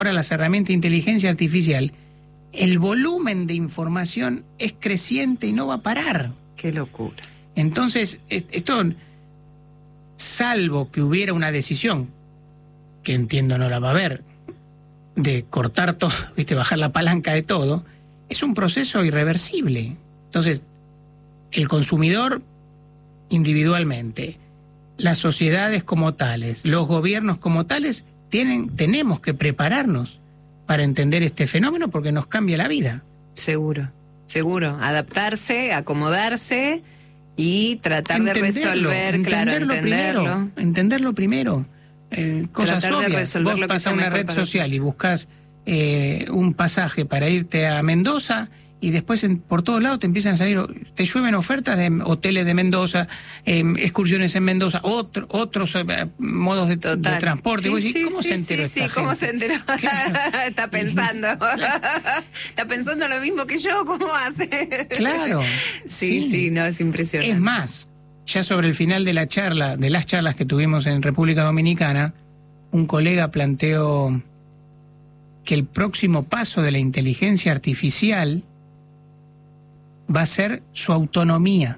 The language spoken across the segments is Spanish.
ahora las herramientas de inteligencia artificial, el volumen de información es creciente y no va a parar. Qué locura. Entonces, esto, salvo que hubiera una decisión, que entiendo no la va a haber, de cortar todo, ¿viste? Bajar la palanca de todo, es un proceso irreversible. Entonces, el consumidor individualmente, las sociedades como tales, los gobiernos como tales, tenemos que prepararnos para entender este fenómeno porque nos cambia la vida. Seguro. Adaptarse, acomodarse y tratar de resolver, entenderlo primero. Cosas obvias. Vos vas a una red social y buscas un pasaje para irte a Mendoza y después por todos lados te empiezan a salir, te llueven ofertas de hoteles de Mendoza, excursiones en Mendoza, otros modos de transporte. Sí, ¿Vos decís, ¿cómo se enteró esta gente? ¿Cómo se enteró? Claro. Está pensando. Está pensando lo mismo que yo, ¿cómo hace? Claro. Sí, no, es impresionante. Es más, ya sobre el final de las charlas que tuvimos en República Dominicana, un colega planteó que el próximo paso de la inteligencia artificial va a ser su autonomía.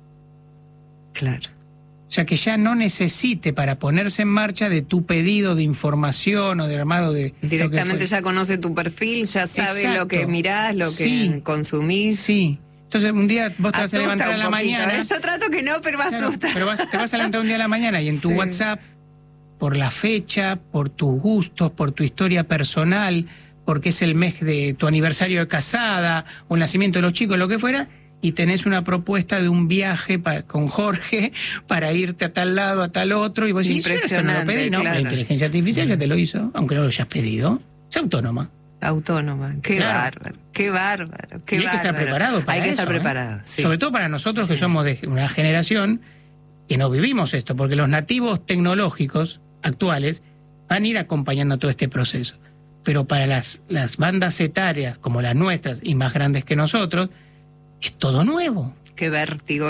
Claro. O sea, que ya no necesite para ponerse en marcha de tu pedido de información o de armado de... Directamente ya conoce tu perfil, ya sabe Exacto. Lo que mirás, lo que consumís. Sí. Entonces un día vos te vas a levantar a la mañana... Yo trato que no, pero me asusta. Pero te vas a levantar un día a la mañana y en tu WhatsApp, por la fecha, por tus gustos, por tu historia personal, porque es el mes de tu aniversario de casada, o el nacimiento de los chicos, lo que fuera, y tenés una propuesta de un viaje con Jorge para irte a tal lado, a tal otro, y vos decís, esto no lo pedí, no, claro. La inteligencia artificial ya te lo hizo, aunque no lo hayas pedido, es autónoma. Qué bárbaro. Y hay que estar preparado para eso. Hay que estar preparado, sí. Sobre todo para nosotros que somos de una generación que no vivimos esto, porque los nativos tecnológicos actuales van a ir acompañando todo este proceso. Pero para las bandas etarias como las nuestras y más grandes que nosotros, es todo nuevo. ¡Qué vértigo!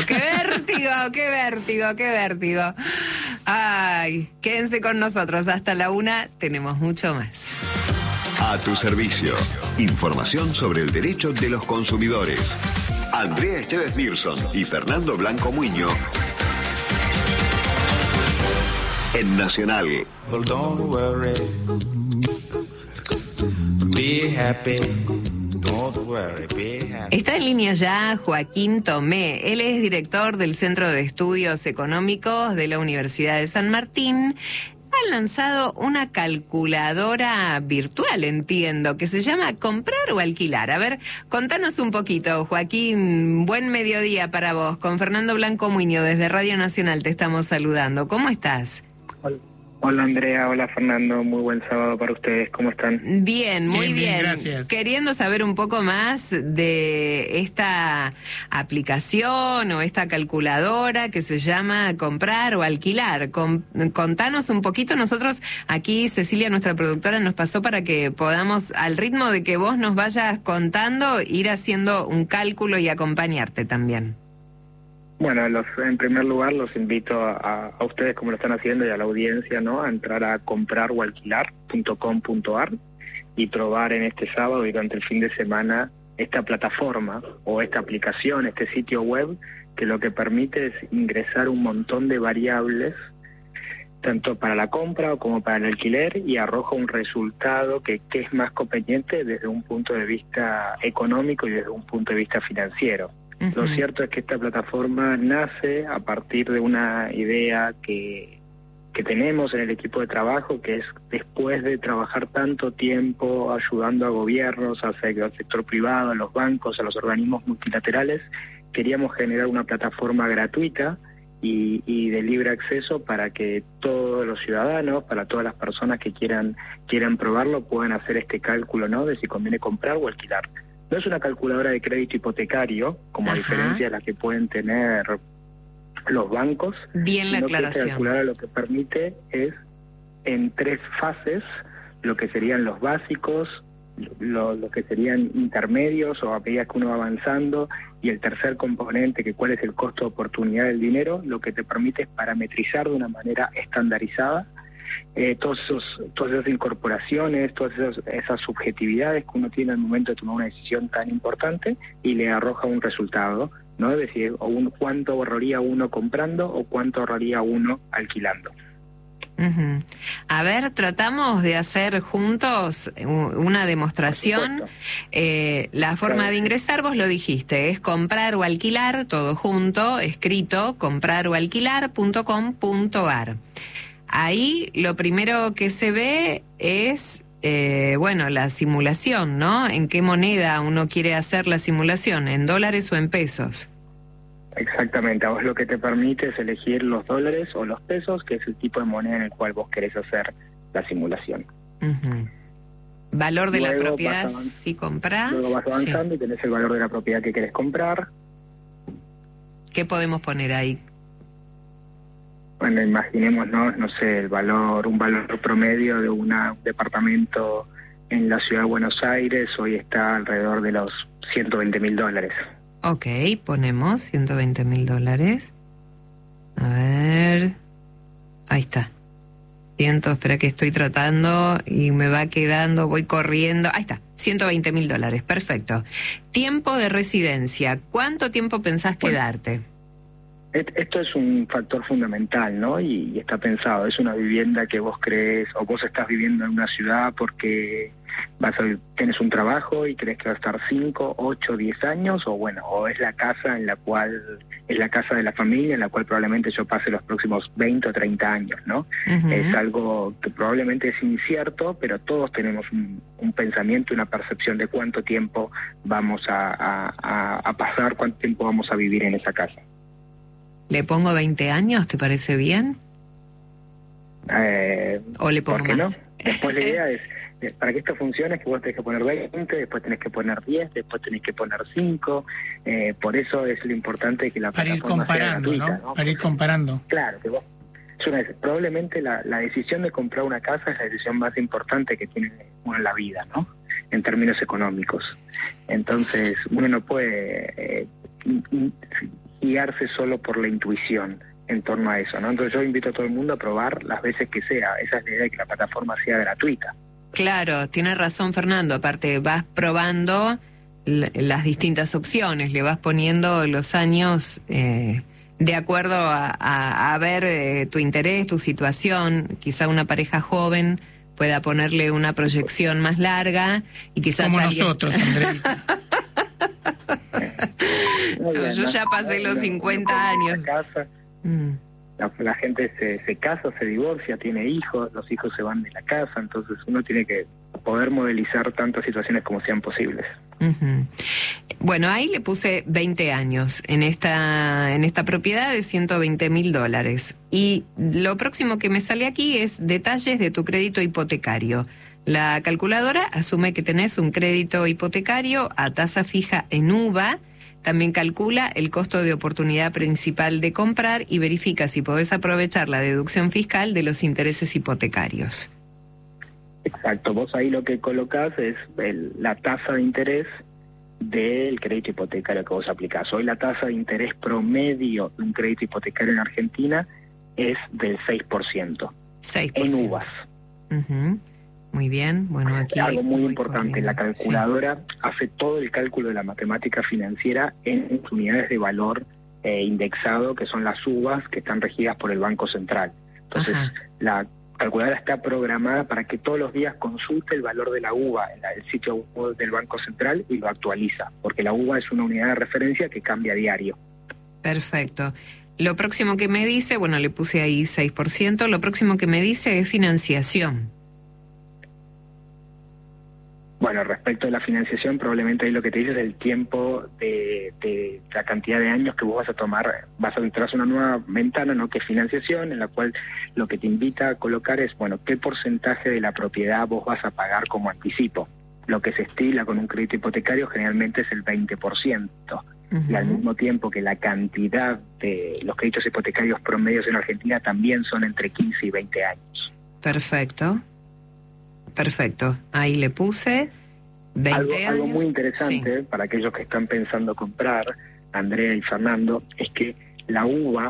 Ay, quédense con nosotros hasta la 1, tenemos mucho más. A tu servicio, información sobre el derecho de los consumidores. Andrea Esteves Mirson y Fernando Blanco Muño en Nacional. Don't worry. Be happy. Don't worry, be happy. Está en línea ya Joaquín Tomé. Él es director del Centro de Estudios Económicos de la Universidad de San Martín. Ha lanzado una calculadora virtual, entiendo, que se llama Comprar o Alquilar. A ver, contanos un poquito, Joaquín. Buen mediodía para vos. Con Fernando Blanco Muño desde Radio Nacional te estamos saludando. ¿Cómo estás? Hola Andrea, hola Fernando, muy buen sábado para ustedes, ¿cómo están? Bien, muy bien. Gracias. Queriendo saber un poco más de esta aplicación o esta calculadora que se llama Comprar o Alquilar. Contanos un poquito, nosotros aquí, Cecilia, nuestra productora, nos pasó para que podamos, al ritmo de que vos nos vayas contando, ir haciendo un cálculo y acompañarte también. Bueno, en primer lugar los invito a ustedes, como lo están haciendo, y a la audiencia, ¿no?, a entrar a compraroalquilar.com.ar y probar en este sábado y durante el fin de semana esta plataforma o esta aplicación, este sitio web, que lo que permite es ingresar un montón de variables, tanto para la compra como para el alquiler, y arroja un resultado que es más conveniente desde un punto de vista económico y desde un punto de vista financiero. Lo cierto es que esta plataforma nace a partir de una idea que tenemos en el equipo de trabajo, que es, después de trabajar tanto tiempo ayudando a gobiernos, al sector privado, a los bancos, a los organismos multilaterales, queríamos generar una plataforma gratuita y de libre acceso para que todos los ciudadanos, para todas las personas que quieran probarlo, puedan hacer este cálculo, ¿no?, de si conviene comprar o alquilar. No es una calculadora de crédito hipotecario, como a diferencia de la que pueden tener los bancos. Bien la aclaración. Esta calculadora lo que permite es, en 3 fases, lo que serían los básicos, lo que serían intermedios o a medida que uno va avanzando, y el tercer componente, que cuál es el costo de oportunidad del dinero, lo que te permite es parametrizar de una manera estandarizada todas esas incorporaciones, todas esas subjetividades que uno tiene al momento de tomar una decisión tan importante y le arroja un resultado, ¿no? Es decir, cuánto ahorraría uno comprando o cuánto ahorraría uno alquilando. Uh-huh. A ver, tratamos de hacer juntos una demostración. La forma de ingresar, vos lo dijiste, es comprar o alquilar, todo junto, escrito, compraroalquilar.com.ar. Ahí lo primero que se ve es, la simulación, ¿no? ¿En qué moneda uno quiere hacer la simulación? ¿En dólares o en pesos? Exactamente, a vos lo que te permite es elegir los dólares o los pesos, que es el tipo de moneda en el cual vos querés hacer la simulación. Uh-huh. Valor de luego la propiedad si comprás. Luego vas avanzando y tenés el valor de la propiedad que querés comprar. ¿Qué podemos poner ahí? Bueno, imaginemos, no sé, un valor promedio de un departamento en la ciudad de Buenos Aires hoy está alrededor de los $120.000. Ok, ponemos $120.000. A ver. Ahí está. Espera que estoy tratando y me va quedando, voy corriendo. Ahí está, $120.000. Perfecto. Tiempo de residencia. ¿Cuánto tiempo pensás quedarte? Esto es un factor fundamental, ¿no? Y está pensado. Es una vivienda que vos crees, o vos estás viviendo en una ciudad porque tienes un trabajo y crees que va a estar 5, 8, 10 años, o es la casa es la casa de la familia en la cual probablemente yo pase los próximos 20 o 30 años, ¿no? Uh-huh. Es algo que probablemente es incierto, pero todos tenemos un pensamiento, una percepción de cuánto tiempo vamos a pasar, cuánto tiempo vamos a vivir en esa casa. ¿Le pongo 20 años? ¿Te parece bien? ¿O le pongo más? No? Después la idea es, para que esto funcione, es que vos tenés que poner 20, después tenés que poner 10, después tenés que poner 5. Por eso es lo importante que la plataforma sea gratuita, ¿no? Para ir comparando. Claro, que vos... Probablemente la decisión de comprar una casa es la decisión más importante que tiene uno en la vida, ¿no? En términos económicos. Entonces, uno no puede... guiarse solo por la intuición en torno a eso, ¿no? Entonces yo invito a todo el mundo a probar las veces que sea. Esa es la idea, de que la plataforma sea gratuita. Claro, tiene razón Fernando. Aparte vas probando las distintas opciones, le vas poniendo los años de acuerdo a ver tu interés, tu situación. Quizá una pareja joven pueda ponerle una proyección más larga y quizás como nosotros, Andreita. Yo ya pasé los 50 años. La gente se casa, se divorcia, tiene hijos, los hijos se van de la casa, entonces uno tiene que poder modelizar tantas situaciones como sean posibles. Uh-huh. Bueno, ahí le puse 20 años en esta propiedad de $120.000. Y lo próximo que me sale aquí es detalles de tu crédito hipotecario. La calculadora asume que tenés un crédito hipotecario a tasa fija en UVA. También calcula el costo de oportunidad principal de comprar y verifica si podés aprovechar la deducción fiscal de los intereses hipotecarios. Exacto, vos ahí lo que colocás es la tasa de interés del crédito hipotecario que vos aplicás. Hoy la tasa de interés promedio de un crédito hipotecario en Argentina es del 6%. 6%. En UVAs. Uh-huh. Muy bien, bueno, aquí... Algo muy importante, la calculadora hace todo el cálculo de la matemática financiera en unidades de valor indexado, que son las UVAs, que están regidas por el Banco Central. Entonces, la calculadora está programada para que todos los días consulte el valor de la UVA en el sitio web del Banco Central y lo actualiza, porque la UVA es una unidad de referencia que cambia a diario. Perfecto. Lo próximo que me dice, bueno, le puse ahí 6%, lo próximo que me dice es financiación. Bueno, respecto a la financiación, probablemente ahí lo que te dice es el tiempo de la cantidad de años que vos vas a tomar. Vas a entrar a una nueva ventana, ¿no?, que es financiación, en la cual lo que te invita a colocar es, bueno, qué porcentaje de la propiedad vos vas a pagar como anticipo. Lo que se estila con un crédito hipotecario generalmente es el 20%. Uh-huh. Y al mismo tiempo que la cantidad de los créditos hipotecarios promedios en Argentina también son entre 15 y 20 años. Perfecto. Perfecto, ahí le puse 20 años. Algo muy interesante para aquellos que están pensando comprar, Andrea y Fernando, es que la UVA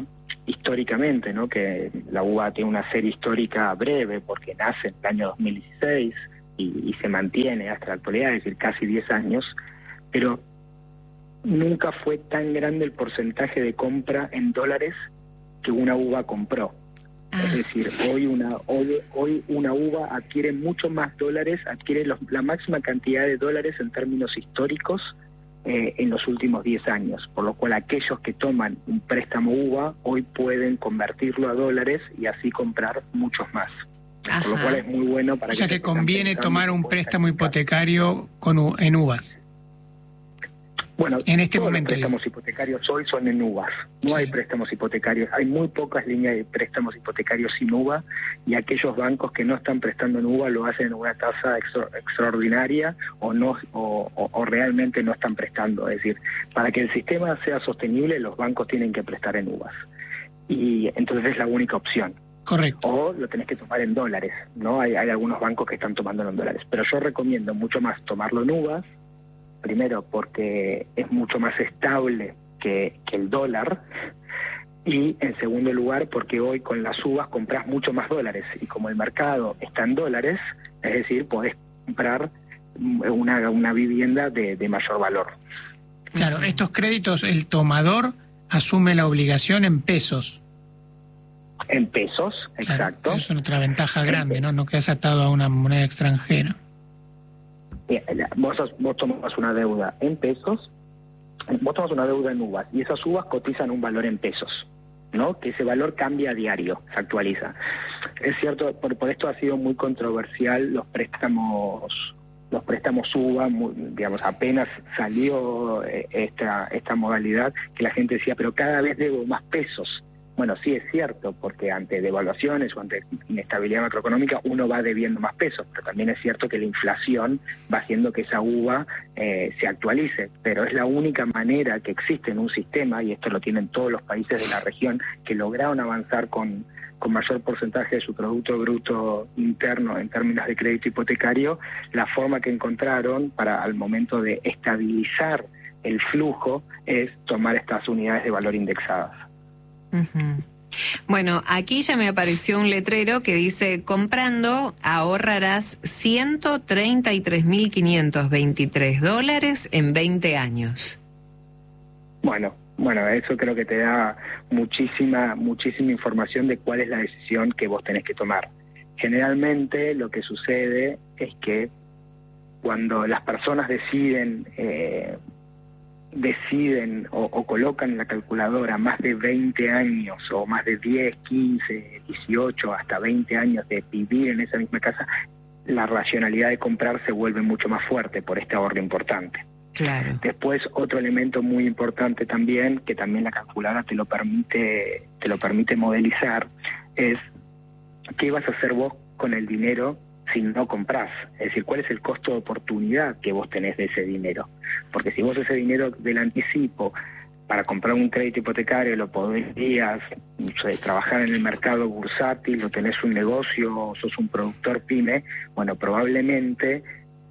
históricamente, ¿no? Que la uva tiene una serie histórica breve porque nace en el año 2016 y se mantiene hasta la actualidad, es decir, casi 10 años, pero nunca fue tan grande el porcentaje de compra en dólares que una uva compró. Es decir, hoy una uva adquiere mucho más dólares, adquiere la máxima cantidad de dólares en términos históricos en los últimos 10 años, por lo cual aquellos que toman un préstamo uva hoy pueden convertirlo a dólares y así comprar muchos más. Por lo cual es muy bueno para o sea que conviene tomar un préstamo hipotecario en uvas. Bueno, en este todos momento los préstamos hipotecarios hoy son en uvas. No hay préstamos hipotecarios. Hay muy pocas líneas de préstamos hipotecarios sin uva y aquellos bancos que no están prestando en uva lo hacen en una tasa extraordinaria o realmente no están prestando. Es decir, para que el sistema sea sostenible, los bancos tienen que prestar en uvas. Y entonces es la única opción. Correcto. O lo tenés que tomar en dólares, ¿no? Hay algunos bancos que están tomándolo en dólares. Pero yo recomiendo mucho más tomarlo en uvas. Primero, porque es mucho más estable que el dólar. Y en segundo lugar, porque hoy con las uvas compras mucho más dólares. Y como el mercado está en dólares, es decir, podés comprar una vivienda de mayor valor. Claro, estos créditos, el tomador asume la obligación en pesos. En pesos, claro, exacto. Es otra ventaja grande, ¿no? No quedas atado a una moneda extranjera. Vos tomas una deuda en pesos, vos tomas una deuda en uvas y esas uvas cotizan un valor en pesos, ¿no? Que ese valor cambia a diario, se actualiza. Es cierto, por esto ha sido muy controversial los préstamos uva, digamos, apenas salió esta modalidad que la gente decía, pero cada vez debo más pesos. Bueno, sí es cierto, porque ante devaluaciones o ante inestabilidad macroeconómica uno va debiendo más pesos, pero también es cierto que la inflación va haciendo que esa uva se actualice, pero es la única manera que existe en un sistema, y esto lo tienen todos los países de la región, que lograron avanzar con mayor porcentaje de su Producto Bruto Interno en términos de crédito hipotecario, la forma que encontraron para al momento de estabilizar el flujo es tomar estas unidades de valor indexadas. Bueno, aquí ya me apareció un letrero que dice: comprando ahorrarás $133.523 en 20 años. Bueno, eso creo que te da muchísima información de cuál es la decisión que vos tenés que tomar. Generalmente lo que sucede es que cuando las personas deciden o colocan en la calculadora más de 20 años o más de 10, 15, 18, hasta 20 años de vivir en esa misma casa, la racionalidad de comprar se vuelve mucho más fuerte por este ahorro importante. Claro. Después, otro elemento muy importante también, que también la calculadora te lo permite modelizar, es qué vas a hacer vos con el dinero si no comprás. Es decir, cuál es el costo de oportunidad que vos tenés de ese dinero. Porque si vos ese dinero del anticipo para comprar un crédito hipotecario lo podrías trabajar en el mercado bursátil, o tenés un negocio, o sos un productor pyme, bueno, probablemente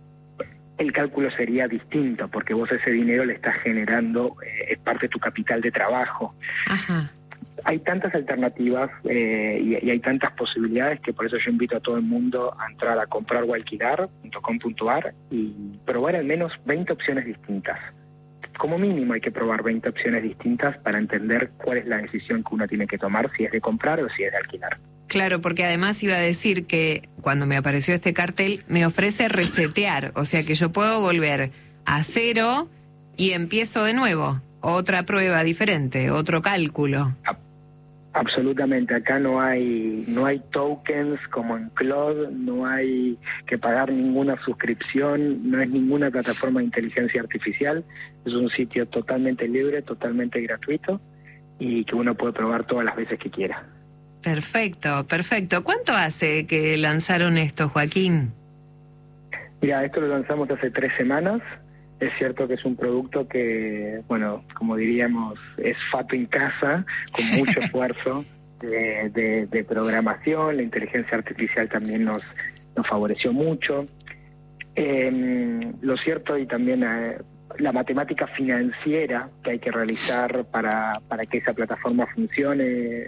el cálculo sería distinto, porque vos ese dinero le estás generando, es parte de tu capital de trabajo. Ajá. Hay tantas alternativas y hay tantas posibilidades que por eso yo invito a todo el mundo a entrar a comprar o alquilar.com.ar y probar al menos 20 opciones distintas. Como mínimo hay que probar 20 opciones distintas para entender cuál es la decisión que uno tiene que tomar, si es de comprar o si es de alquilar. Claro, porque además iba a decir que cuando me apareció este cartel me ofrece resetear, o sea que yo puedo volver a cero y empiezo de nuevo, otra prueba diferente, otro cálculo. Absolutamente, acá no hay tokens como en Claude, no hay que pagar ninguna suscripción, no es ninguna plataforma de inteligencia artificial, es un sitio totalmente libre, totalmente gratuito y que uno puede probar todas las veces que quiera. Perfecto, perfecto. ¿Cuánto hace que lanzaron esto, Joaquín? Mira, esto lo lanzamos hace 3 semanas. Es cierto que es un producto que, bueno, como diríamos, es fato en casa, con mucho esfuerzo de programación. La inteligencia artificial también nos favoreció mucho. Lo cierto, y también la matemática financiera que hay que realizar para que esa plataforma funcione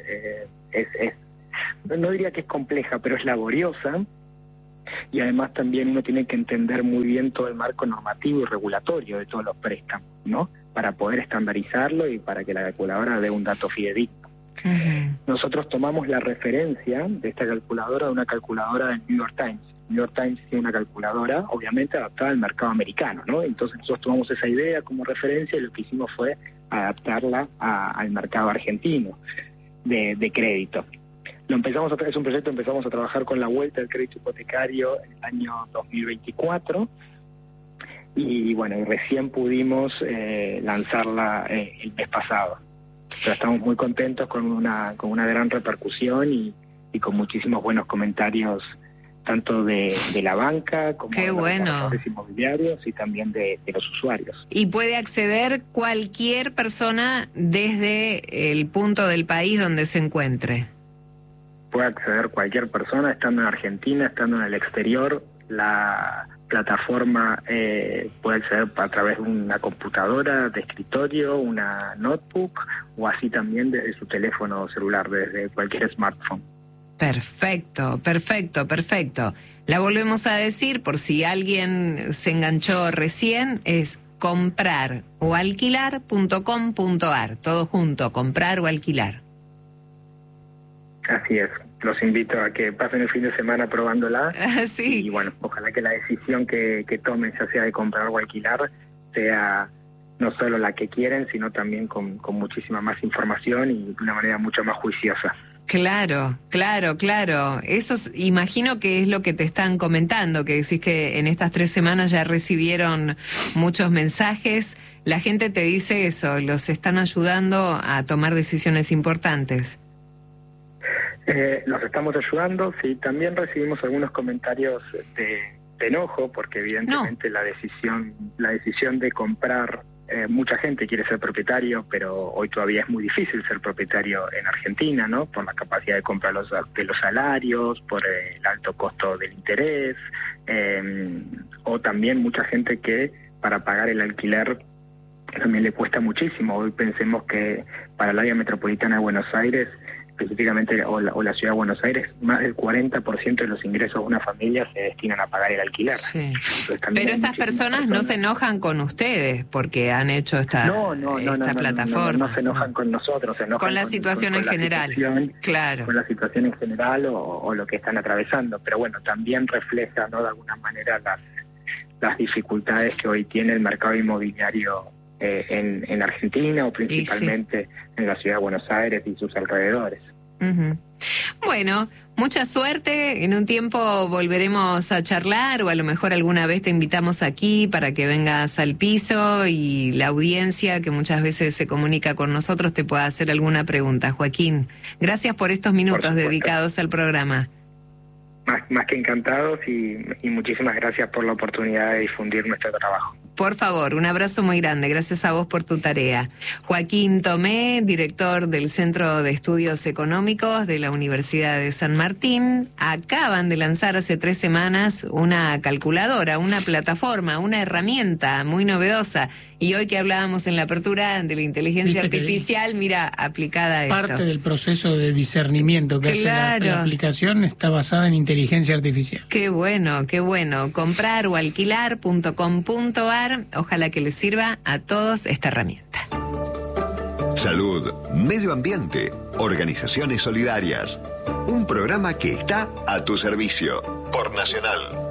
no diría que es compleja, pero es laboriosa, y además también uno tiene que entender muy bien todo el marco normativo y regulatorio de todos los préstamos, ¿no? Para poder estandarizarlo y para que la calculadora dé un dato fidedigno. Nosotros tomamos la referencia de esta calculadora de una calculadora del New York Times. New York Times tiene una calculadora, obviamente, adaptada al mercado americano, ¿no? Entonces nosotros tomamos esa idea como referencia y lo que hicimos fue adaptarla al mercado argentino de crédito. Es un proyecto, empezamos a trabajar con la vuelta del crédito hipotecario en el año 2024 y bueno, recién pudimos lanzarla el mes pasado. Pero estamos muy contentos con una gran repercusión y con muchísimos buenos comentarios, tanto de la banca como de los desarrolladores inmobiliarios y también de los usuarios. Y puede acceder cualquier persona desde el punto del país donde se encuentre. Puede acceder cualquier persona, estando en Argentina, estando en el exterior. La plataforma puede acceder a través de una computadora de escritorio, una notebook, o así también desde su teléfono celular, desde cualquier smartphone. Perfecto, perfecto, perfecto. La volvemos a decir por si alguien se enganchó recién, es compraroalquilar.com.ar, todo junto, comprar o alquilar. Así es, los invito a que pasen el fin de semana probándola. Sí. Y bueno, ojalá que la decisión que tomen, ya sea de comprar o alquilar, sea no solo la que quieren, sino también con muchísima más información y de una manera mucho más juiciosa. Claro, claro, claro. Eso imagino que es lo que te están comentando, que decís que en estas 3 semanas ya recibieron muchos mensajes. La gente te dice eso, los están ayudando a tomar decisiones importantes. Los estamos ayudando, sí. También recibimos algunos comentarios de enojo, porque evidentemente la decisión de comprar, mucha gente quiere ser propietario, pero hoy todavía es muy difícil ser propietario en Argentina, ¿no? Por la capacidad de compra de los salarios, por el alto costo del interés, o también mucha gente que para pagar el alquiler también le cuesta muchísimo. Hoy pensemos que para el área metropolitana de Buenos Aires, específicamente, o la ciudad de Buenos Aires, más del 40% de los ingresos de una familia se destinan a pagar el alquiler. Sí. Pero estas personas no se enojan con ustedes porque han hecho esta plataforma. No se enojan con nosotros, se enojan con la situación en general. Claro. Con la situación en general o lo que están atravesando. Pero bueno, también refleja, ¿no?, de alguna manera las dificultades que hoy tiene el mercado inmobiliario en Argentina, o principalmente en la ciudad de Buenos Aires y sus alrededores. Bueno, mucha suerte. En un tiempo volveremos a charlar, o a lo mejor alguna vez te invitamos aquí para que vengas al piso y la audiencia que muchas veces se comunica con nosotros te pueda hacer alguna pregunta. Joaquín, gracias por estos minutos dedicados al programa. Más que encantados y muchísimas gracias por la oportunidad de difundir nuestro trabajo. Por favor, un abrazo muy grande. Gracias a vos por tu tarea. Joaquín Tomé, director del Centro de Estudios Económicos de la Universidad de San Martín, acaban de lanzar hace 3 semanas una calculadora, una plataforma, una herramienta muy novedosa. Y hoy que hablábamos en la apertura de la inteligencia artificial, mira, aplicada a esto. Parte del proceso de discernimiento que hace la aplicación está basada en inteligencia artificial. Qué bueno, qué bueno. compraroalquilar.com.ar. Ojalá que les sirva a todos esta herramienta. Salud, medio ambiente, organizaciones solidarias. Un programa que está a tu servicio por Nacional.